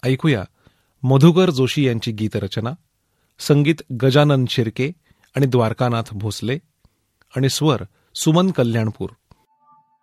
ऐकूया मधुकर जोशी यांची गीतरचना, संगीत गजानन शिर्के आणि द्वारकानाथ भोसले आणि स्वर सुमन कल्याणपूर.